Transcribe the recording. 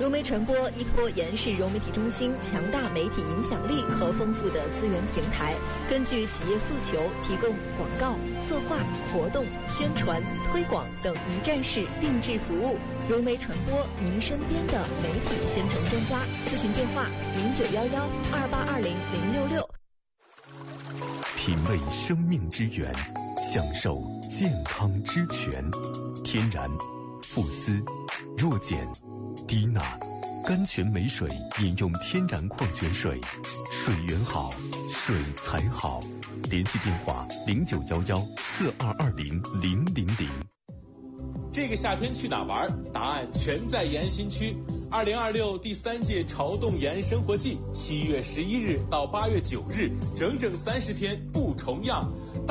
融媒传播依托延世融媒体中心强大媒体影响力和丰富的资源平台，根据企业诉求提供广告、策划、活动、宣传、推广等一站式定制服务。融媒传播，您身边的媒体宣传专家。咨询电话0911282066。 品味生命之源，享受健康之泉。天然、馥斯、弱碱、低钠、甘泉美水，饮用天然矿泉水，水源好，水才好。联系电话0911422000。 这个夏天去哪玩？答案全在延新区。2026第3届潮动延安生活季，7月11日到8月9日，整整30天不重样。